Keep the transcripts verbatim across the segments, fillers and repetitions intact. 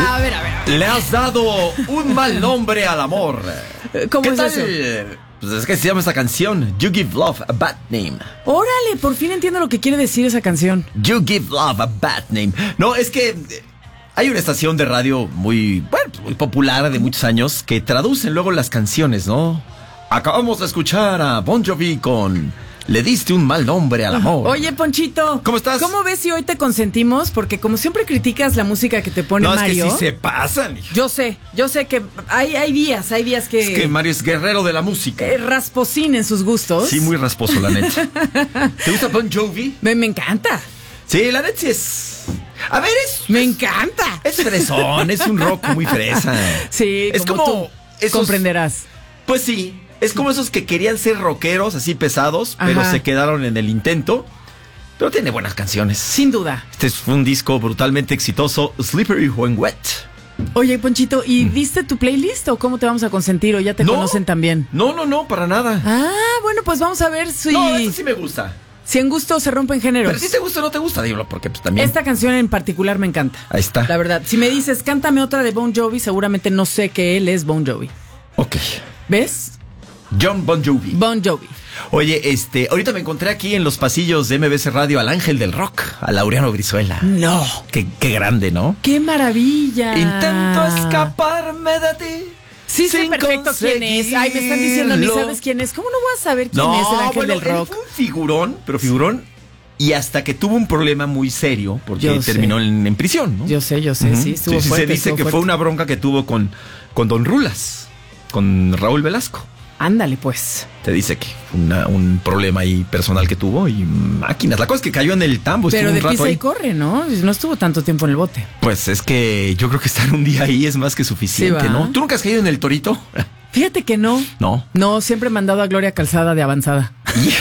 A ver, a ver, a ver. Le has dado un mal nombre al amor. ¿Cómo ¿Qué es tal? eso? Pues es que se llama esta canción, You Give Love a Bad Name. Órale, por fin entiendo lo que quiere decir esa canción. You Give Love a Bad Name. No, es que hay una estación de radio muy, bueno, muy popular de muchos años que traducen luego las canciones, ¿no? Acabamos de escuchar a Bon Jovi con Le diste un mal nombre al amor. Oye, Ponchito. ¿Cómo estás? ¿Cómo ves si hoy te consentimos? Porque como siempre criticas la música que te pone No, Mario. es que sí se pasan. hija. Yo sé, yo sé que hay, hay días, hay días que... Es que Mario es guerrero de la música. eh, rasposín en sus gustos. Sí, muy rasposo, la neta. ¿Te gusta Bon Jovi? Me, me encanta. Sí, la neta sí es... A ver, es... Me encanta. Es fresón, es un rock muy fresa. Sí, es como, como tú esos- comprenderás. Pues sí, es como esos que querían ser rockeros, así pesados, pero Ajá. se quedaron en el intento. Pero tiene buenas canciones. Sin duda. Este fue un disco brutalmente exitoso, Slippery When Wet. Oye, Ponchito, ¿y viste tu playlist o cómo te vamos a consentir o ya te No. conocen también? No, no, no, para nada. Ah, bueno, pues vamos a ver si, No, esta sí me gusta. si en gusto se rompen géneros. Pero si te gusta o no te gusta, dímelo, porque pues también... Esta canción en particular me encanta. Ahí está. La verdad, si me dices, cántame otra de Bon Jovi, seguramente no sé que él es Bon Jovi. Ok. ¿Ves? John Bon Jovi. Bon Jovi. Oye, este, ahorita me encontré aquí en los pasillos de M B C Radio al ángel del rock, a Laureano Brizuela. No. Qué, qué grande, ¿no? ¡Qué maravilla! Intento escaparme de ti. Sí, sé sin perfecto quién es. Ay, me están diciendo, ni conseguirlo. sabes quién es. ¿Cómo no voy a saber quién No, es el ángel bueno, del él rock? fue un figurón, pero figurón. Y hasta que tuvo un problema muy serio, porque Yo sé. terminó en, en prisión, ¿no? Yo sé, yo sé, Ujú. sí, estuvo Sí, sí, fuerte, se dice estuvo que fue fuerte. una bronca que tuvo con, con Don Rulas, con Raúl Velasco. Ándale, pues. Te dice que una, un problema ahí personal que tuvo y máquinas. La cosa es que cayó en el tambo, Pero estuvo de un rato pisa ahí. y corre, ¿no? No estuvo tanto tiempo en el bote. Pues es que yo creo que estar un día ahí es más que suficiente, Sí, ¿va? ¿no? ¿Tú nunca has caído en el Torito? Fíjate que no. No. No, siempre he mandado a Gloria Calzada de avanzada.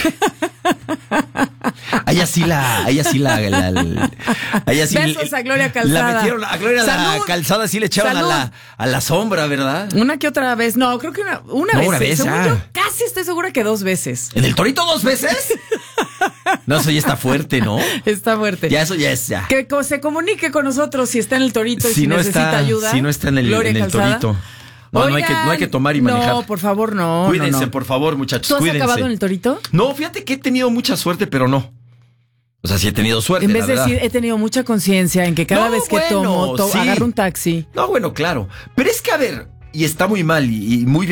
A ella sí la, a ella sí la, la- la- a ella sí Besos a Gloria Calzada. La metieron, a Gloria la Salud. Calzada sí le echaron a Salud. la, a la sombra, ¿verdad? Una que otra vez. No, creo que una, una No, vez. una vez, Según ah. yo, casi estoy segura que dos veces. ¿En el Torito dos veces? No, eso ya está fuerte, ¿no? Está fuerte. Ya eso ya es, ya. Que co- se comunique con nosotros si está en el Torito y si, Si no necesita está, ayuda. si no está en el, Gloria en el Calzada. Torito. No, no hay que, no hay que tomar y manejar. No, por favor, no. Cuídense, no, no. por favor, muchachos, ¿Tú has cuídense. acabado en el Torito? No, fíjate que he tenido mucha suerte, pero no. O sea, sí he tenido suerte, En vez la de verdad. decir, he tenido mucha conciencia en que cada No, vez que bueno, tomo, to- sí. agarro un taxi. No, bueno, claro. Pero es que, a ver, y está muy mal y, y muy bien.